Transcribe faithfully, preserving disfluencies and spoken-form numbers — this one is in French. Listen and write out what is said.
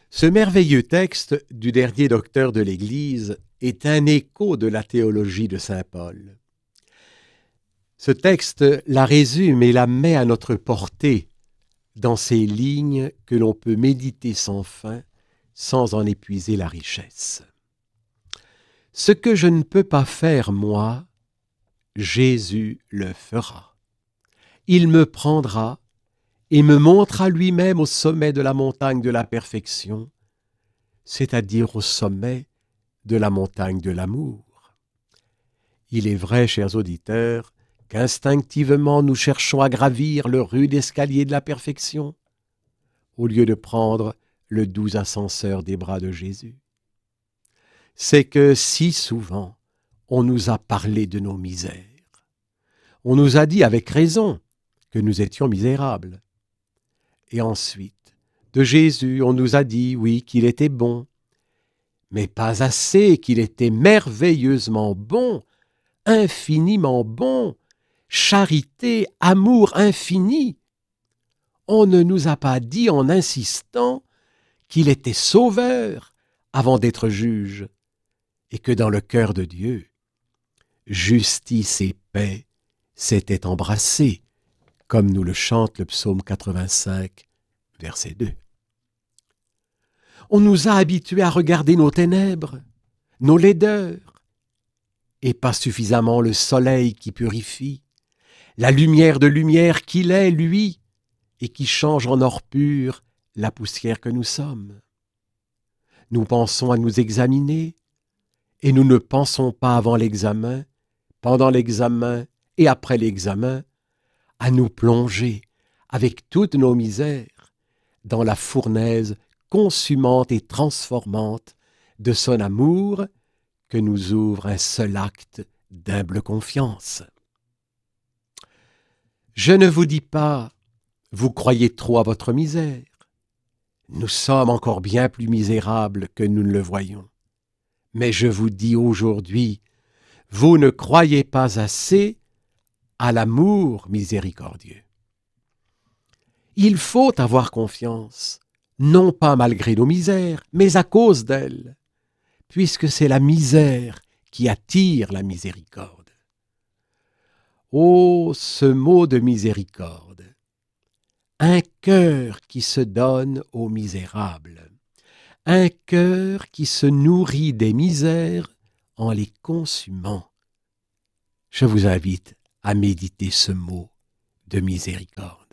Ce merveilleux texte du dernier docteur de l'Église est un écho de la théologie de saint Paul. Ce texte la résume et la met à notre portée dans ces lignes que l'on peut méditer sans fin, sans en épuiser la richesse. Ce que je ne peux pas faire, moi, Jésus le fera. Il me prendra et me montrera lui-même au sommet de la montagne de la perfection, c'est-à-dire au sommet de la montagne de l'amour. Il est vrai, chers auditeurs, qu'instinctivement nous cherchons à gravir le rude escalier de la perfection, au lieu de prendre le doux ascenseur des bras de Jésus. C'est que si souvent on nous a parlé de nos misères. On nous a dit avec raison que nous étions misérables. Et ensuite, de Jésus, on nous a dit, oui, qu'il était bon, mais pas assez, qu'il était merveilleusement bon, infiniment bon, charité, amour infini. On ne nous a pas dit en insistant qu'il était sauveur avant d'être juge, et que dans le cœur de Dieu, justice et paix s'étaient embrassés, comme nous le chante le psaume quatre-vingt-cinq, verset deux. On nous a habitués à regarder nos ténèbres, nos laideurs, et pas suffisamment le soleil qui purifie, la lumière de lumière qu'il est, lui, et qui change en or pur la poussière que nous sommes. Nous pensons à nous examiner, et nous ne pensons pas avant l'examen, pendant l'examen et après l'examen, à nous plonger avec toutes nos misères dans la fournaise consumante et transformante de son amour que nous ouvre un seul acte d'humble confiance. Je ne vous dis pas, vous croyez trop à votre misère. Nous sommes encore bien plus misérables que nous ne le voyons. Mais je vous dis aujourd'hui, vous ne croyez pas assez à l'amour miséricordieux. Il faut avoir confiance, non pas malgré nos misères, mais à cause d'elles, puisque c'est la misère qui attire la miséricorde. Oh, ce mot de miséricorde! Un cœur qui se donne aux misérables, un cœur qui se nourrit des misères en les consumant. Je vous invite à méditer ce mot de miséricorde.